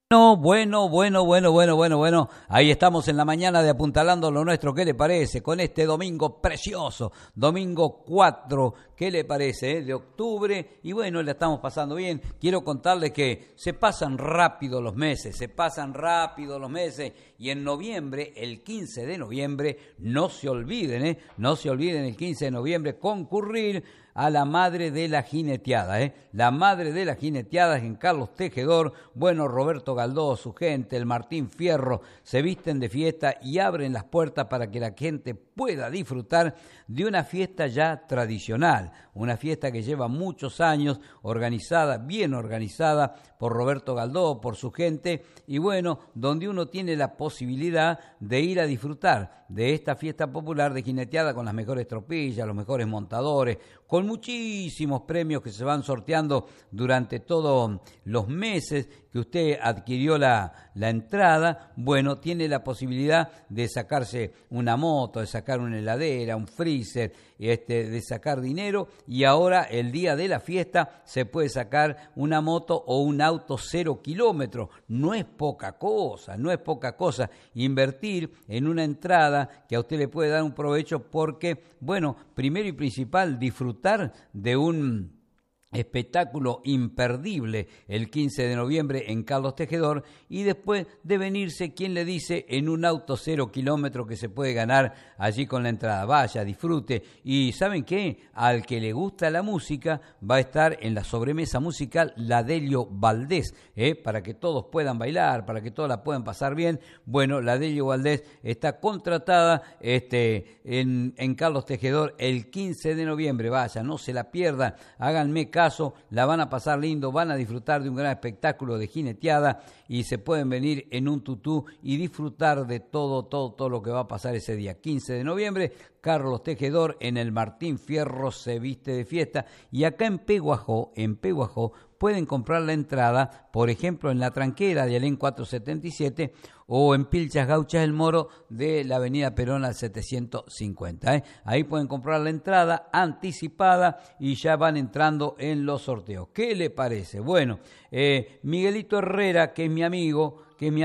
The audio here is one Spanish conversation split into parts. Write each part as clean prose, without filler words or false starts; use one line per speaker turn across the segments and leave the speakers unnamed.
Bueno. Ahí estamos en la mañana de Apuntalando lo Nuestro. ¿Qué le parece? Con este domingo precioso, domingo 4, ¿qué le parece? De octubre. Y bueno, la estamos pasando bien. Quiero contarles que se pasan rápido los meses. Y en noviembre, el 15 de noviembre, no se olviden el 15 de noviembre concurrir a la Madre de la Jineteada, La Madre de la Jineteada es en Carlos Tejedor. Bueno, Roberto Galdós, su gente, el Martín Fierro, se visten de fiesta y abren las puertas para que la gente pueda disfrutar de una fiesta ya tradicional, una fiesta que lleva muchos años, bien organizada por Roberto Galdós, por su gente, y bueno, donde uno tiene la posibilidad de ir a disfrutar de esta fiesta popular de jineteada con las mejores tropillas, los mejores montadores, con muchísimos premios que se van sorteando durante todos los meses que usted adquirió la entrada. Bueno, tiene la posibilidad de sacarse una moto, de sacar una heladera, un freezer, de sacar dinero, y ahora el día de la fiesta se puede sacar una moto o un auto 0 kilómetros. No es poca cosa invertir en una entrada que a usted le puede dar un provecho porque, bueno, primero y principal, disfrutar de un espectáculo imperdible el 15 de noviembre en Carlos Tejedor, y después de venirse, ¿quién le dice?, en un auto 0 kilómetros que se puede ganar allí con la entrada. Vaya, disfrute. Y ¿saben qué? Al que le gusta la música, va a estar en la sobremesa musical la Delio Valdés, para que todos puedan bailar, para que todos la puedan pasar bien. Bueno, la Delio Valdés está contratada en Carlos Tejedor el 15 de noviembre. Vaya, no se la pierdan, háganme caso, la van a pasar lindo, van a disfrutar de un gran espectáculo de jineteada y se pueden venir en un tutú y disfrutar de todo lo que va a pasar ese día. 15 de noviembre, Carlos Tejedor en el Martín Fierro se viste de fiesta. Y acá en Peguajó, pueden comprar la entrada, por ejemplo, en La Tranquera de Alén 477 o en Pilchas Gauchas El Moro de la avenida Perón al 750. Ahí pueden comprar la entrada anticipada y ya van entrando en los sorteos. ¿Qué le parece? Bueno, Miguelito Herrera, que es mi amigo,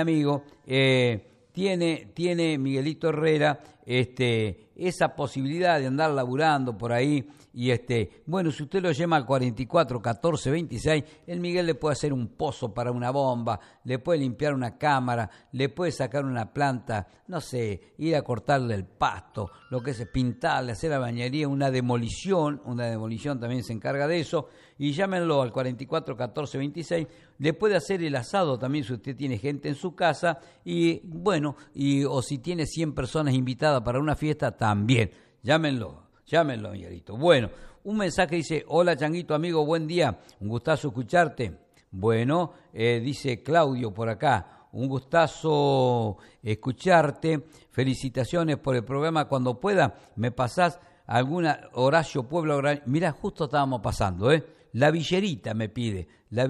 tiene Miguelito Herrera esa posibilidad de andar laburando por ahí. Y bueno, si usted lo llama al 44 14 26, el Miguel le puede hacer un pozo para una bomba, le puede limpiar una cámara, le puede sacar una planta, no sé, ir a cortarle el pasto, lo que es pintarle, hacer la bañería, una demolición también se encarga de eso. Y llámenlo al 44 14 26, le puede hacer el asado también si usted tiene gente en su casa, y bueno, o si tiene 100 personas invitadas para una fiesta también. Llámenlo, Miguelito. Bueno, un mensaje dice: hola Changuito amigo, buen día, un gustazo escucharte. Bueno, dice Claudio por acá, un gustazo escucharte, felicitaciones por el programa, cuando pueda me pasás alguna Horacio Pueblo. Mirá, justo estábamos pasando, La villerita me pide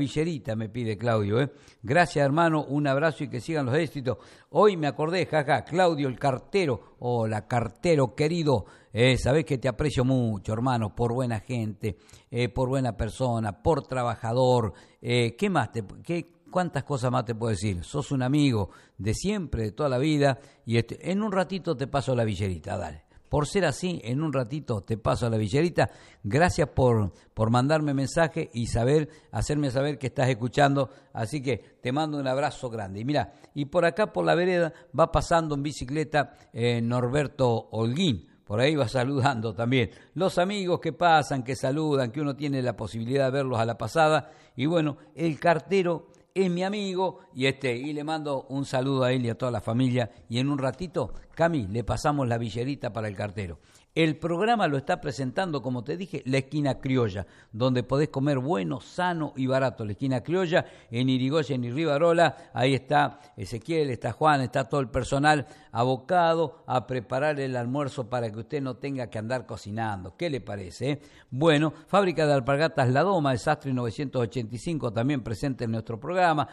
Claudio, Gracias, hermano, un abrazo y que sigan los éxitos. Hoy me acordé, Claudio el cartero. Hola, cartero querido, sabés que te aprecio mucho, hermano, por buena gente, por buena persona, por trabajador. ¿Qué más cuántas cosas más te puedo decir? Sos un amigo de siempre, de toda la vida, y en un ratito te paso la villerita, dale. Por ser así, en un ratito te paso a la villerita. Gracias por mandarme mensaje y hacerme saber que estás escuchando. Así que te mando un abrazo grande. Y mira, y por acá por la vereda va pasando en bicicleta Norberto Holguín. Por ahí va saludando también. Los amigos que pasan, que saludan, que uno tiene la posibilidad de verlos a la pasada. Y bueno, el cartero es mi amigo y le mando un saludo a él y a toda la familia. Y en un ratito, Cami, le pasamos la villerita para el cartero. El programa lo está presentando, como te dije, La Esquina Criolla, donde podés comer bueno, sano y barato. La Esquina Criolla en Irigoyen y Rivarola. Ahí está Ezequiel, está Juan, está todo el personal abocado a preparar el almuerzo para que usted no tenga que andar cocinando. ¿Qué le parece? Bueno, Fábrica de Alpargatas La Doma, el Sastre 985, también presente en nuestro programa.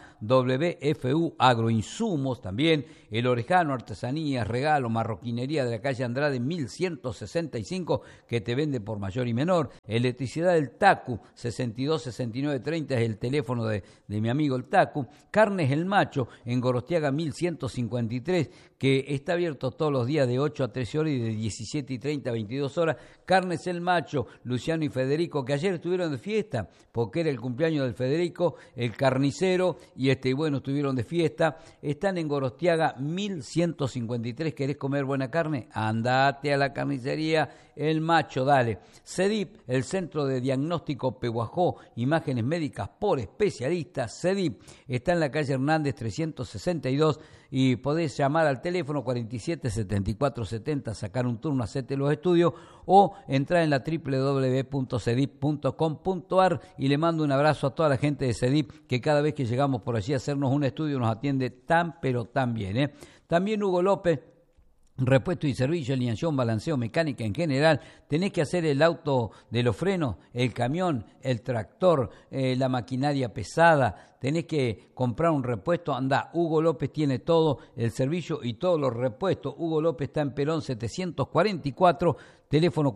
WFU Agroinsumos también. El Orejano, Artesanías, Regalo, Marroquinería de la calle Andrade 1160. 65, que te vende por mayor y menor. Electricidad del Tacu, 62 69 30 es el teléfono de mi amigo el Tacu. Carnes El Macho, en Gorostiaga 1153, que está abierto todos los días de 8 a 13 horas y de 17 y 30 a 22 horas. Carnes El Macho, Luciano y Federico, que ayer estuvieron de fiesta, porque era el cumpleaños del Federico, el carnicero, y bueno, estuvieron de fiesta. Están en Gorostiaga 1153. ¿Querés comer buena carne? Andate a la carnicería El Macho, dale. CEDIP, el Centro de Diagnóstico Pehuajó, imágenes médicas por especialistas. CEDIP está en la calle Hernández 362 y podés llamar al teléfono 47 74 70, sacar un turno, hacerte los estudios o entrar en la www.cedip.com.ar. y le mando un abrazo a toda la gente de CEDIP, que cada vez que llegamos por allí a hacernos un estudio nos atiende tan pero tan bien. También Hugo López, repuesto y servicio, alineación, balanceo, mecánica en general. Tenés que hacer el auto de los frenos, el camión, el tractor, la maquinaria pesada. Tenés que comprar un repuesto. Andá, Hugo López tiene todo el servicio y todos los repuestos. Hugo López está en Perón 744, teléfono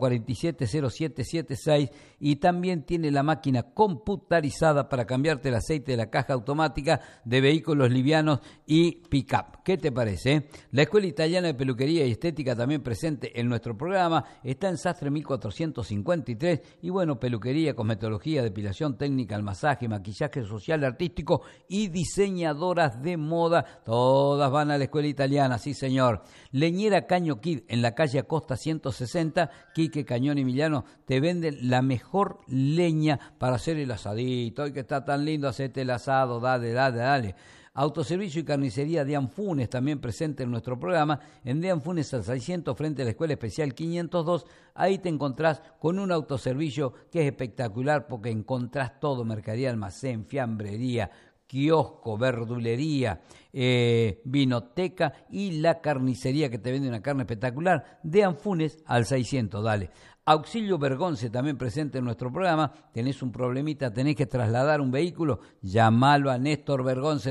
470776, y también tiene la máquina computarizada para cambiarte el aceite de la caja automática de vehículos livianos y pick-up. ¿Qué te parece? La Escuela Italiana de Peluquería y Estética, también presente en nuestro programa, está en Sastre 1453, y bueno, peluquería, cosmetología, depilación técnica, el masaje, maquillaje social, artístico y diseñadoras de moda, todas van a la Escuela Italiana, sí señor. Leñera Caño Kid, en la calle Acosta 160, Quique, Cañón y Emiliano te venden la mejor leña para hacer el asadito. Hoy que está tan lindo, hacete el asado, dale. Autoservicio y carnicería de Anfunes, también presente en nuestro programa, en de Anfunes al 600, frente a la Escuela Especial 502. Ahí te encontrás con un autoservicio que es espectacular, porque encontrás todo: mercadería, almacén, fiambrería, kiosco, verdulería, vinoteca y la carnicería, que te vende una carne espectacular. De Anfunes al 600, dale. Auxilio Bergonce, también presente en nuestro programa. Tenés un problemita, tenés que trasladar un vehículo, llamalo a Néstor Bergonce,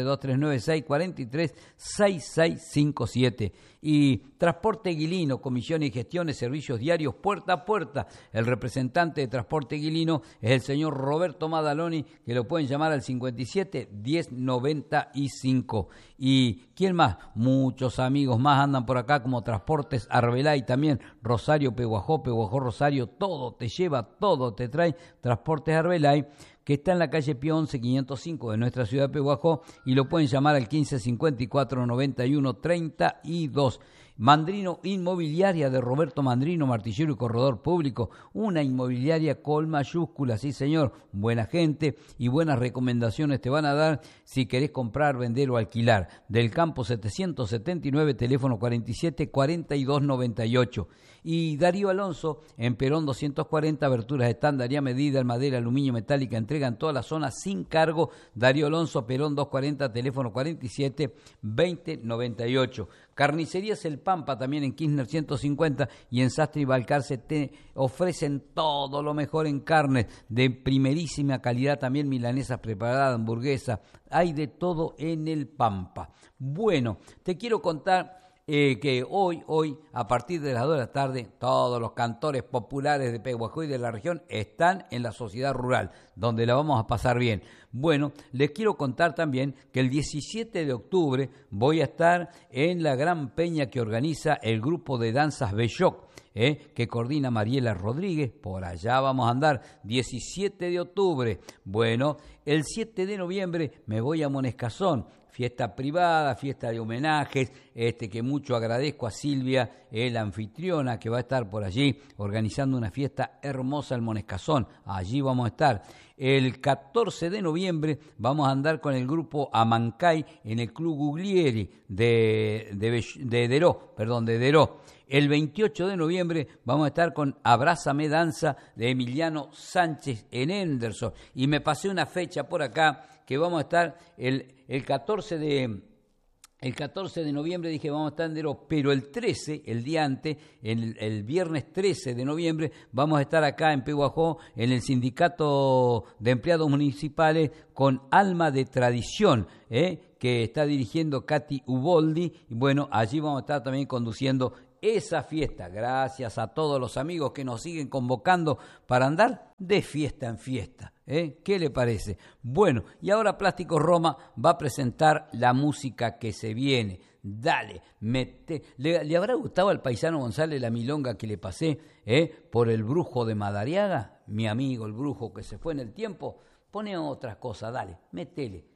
2396-43-6657. Y Transporte Guilino, comisiones y gestiones, servicios diarios puerta a puerta. El representante de Transporte Guilino es el señor Roberto Madaloni, que lo pueden llamar al 57 10 95. ¿Y quién más? Muchos amigos más andan por acá, como Transportes Arbelay, también Rosario, Pehuajó, Rosario, todo te lleva, todo te trae. Transportes Arbelay, que está en la calle Pío 11 505 de nuestra ciudad de Pehuajó, y lo pueden llamar al 1554 91 32. Mandrino Inmobiliaria, de Roberto Mandrino, martillero y corredor público, una inmobiliaria con mayúsculas, sí señor, buena gente y buenas recomendaciones te van a dar si querés comprar, vender o alquilar. Del Campo 779, teléfono 47 42 98. Y Darío Alonso, en Perón 240, aberturas estándar y a medida, en madera, aluminio, metálica, entrega en toda la zona sin cargo. Darío Alonso, Perón 240, teléfono 47 20 98. Carnicerías El Pampa, también en Kirchner 150 y en Sastre y Balcarce, te ofrecen todo lo mejor en carnes de primerísima calidad, también milanesas preparadas, hamburguesas, hay de todo en El Pampa. Bueno, te quiero contar que hoy, a partir de las 2 de la tarde, todos los cantores populares de Pehuajó y de la región están en la Sociedad Rural, donde la vamos a pasar bien. Bueno, les quiero contar también que el 17 de octubre voy a estar en la gran peña que organiza el grupo de danzas Belloc, que coordina Mariela Rodríguez. Por allá vamos a andar, 17 de octubre. Bueno, el 7 de noviembre me voy a Monescazón, fiesta privada, fiesta de homenajes, que mucho agradezco a Silvia, la anfitriona, que va a estar por allí organizando una fiesta hermosa en Monescazón. Allí vamos a estar. El 14 de noviembre vamos a andar con el grupo Amancay en el Club Guglieri de Deró. El 28 de noviembre vamos a estar con Abrázame Danza de Emiliano Sánchez en Henderson. Y me pasé una fecha por acá que vamos a estar el 14 de noviembre, dije vamos a estar en Deró, pero el 13, el día antes, el viernes 13 de noviembre, vamos a estar acá en Pehuajó, en el Sindicato de Empleados Municipales, con Alma de Tradición, que está dirigiendo Katy Uboldi. Y bueno, allí vamos a estar también conduciendo esa fiesta. Gracias a todos los amigos que nos siguen convocando para andar de fiesta en fiesta. ¿Qué le parece? Bueno, y ahora Plástico Roma va a presentar la música que se viene. Dale, ¿Le habrá gustado al paisano González la milonga que le pasé por el brujo de Madariaga? Mi amigo, el brujo que se fue en el tiempo. Pone otras cosas, dale, métele.